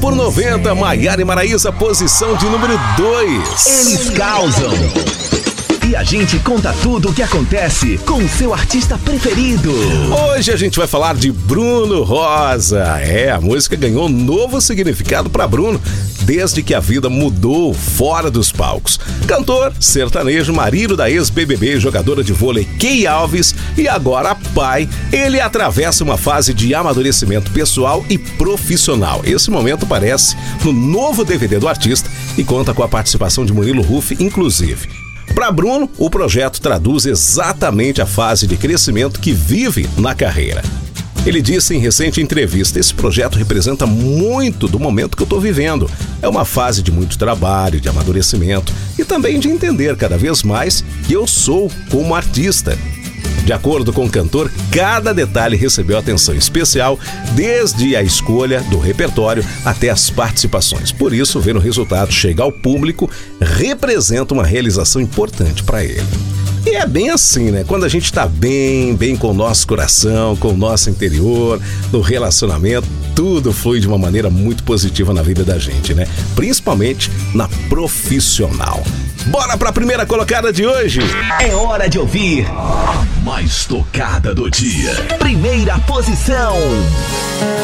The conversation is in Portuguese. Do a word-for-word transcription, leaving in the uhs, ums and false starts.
por noventa, Maiara e Maraísa, posição de número dois. Eles causam. E a gente conta tudo o que acontece com o seu artista preferido. Hoje a gente vai falar de Bruno Rosa. É, a música ganhou um novo significado para Bruno desde que a vida mudou fora dos palcos. Cantor, sertanejo, marido da ex-B B B, jogadora de vôlei Key Alves e agora pai, ele atravessa uma fase de amadurecimento pessoal e profissional. Esse momento aparece no novo D V D do artista e conta com a participação de Murilo Huff, inclusive. Para Bruno, o projeto traduz exatamente a fase de crescimento que vive na carreira. Ele disse em recente entrevista: esse projeto representa muito do momento que eu estou vivendo. É uma fase de muito trabalho, de amadurecimento e também de entender cada vez mais que eu sou como artista. De acordo com o cantor, cada detalhe recebeu atenção especial, desde a escolha do repertório até as participações. Por isso, ver o resultado chegar ao público representa uma realização importante para ele. E é bem assim, né? Quando a gente está bem, bem com o nosso coração, com o nosso interior, no relacionamento, tudo flui de uma maneira muito positiva na vida da gente, né? Principalmente na profissional. Bora para a primeira colocada de hoje. É hora de ouvir a mais tocada do dia. Primeira posição.